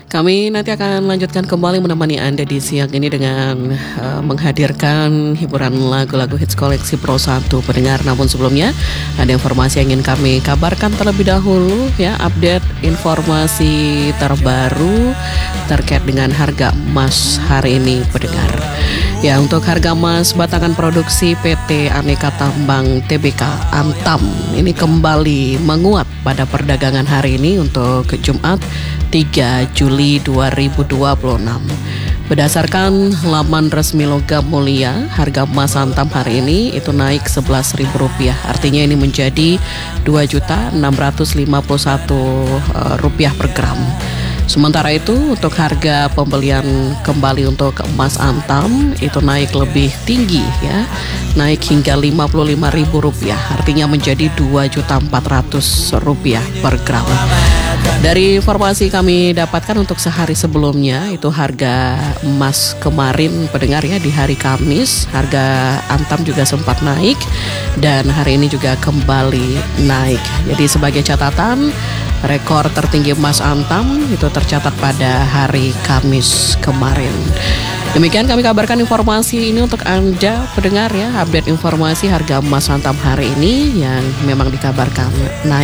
Kami nanti akan lanjutkan kembali menemani Anda di siang ini dengan menghadirkan hiburan lagu-lagu hits koleksi Pro 1 pendengar. Namun sebelumnya ada informasi yang ingin kami kabarkan terlebih dahulu ya, update informasi terbaru terkait dengan harga emas hari ini pendengar. Ya, untuk harga emas batangan produksi PT Aneka Tambang Tbk Antam ini kembali menguat pada perdagangan hari ini untuk Jumat 3 Juli 2026. Berdasarkan laman resmi Logam Mulia, harga emas Antam hari ini itu naik Rp11.000. Artinya ini menjadi Rp2.651 per gram. Sementara itu untuk harga pembelian kembali untuk emas Antam itu naik lebih tinggi ya, naik hingga Rp55.000, artinya menjadi Rp2.400.000 per gram. Dari informasi kami dapatkan untuk sehari sebelumnya itu harga emas kemarin pendengar ya, di hari Kamis harga Antam juga sempat naik dan hari ini juga kembali naik. Jadi sebagai catatan, rekor tertinggi emas Antam itu tercatat pada hari Kamis kemarin. Demikian kami kabarkan informasi ini untuk Anda pendengar ya, update informasi harga emas Antam hari ini yang memang dikabarkan naik.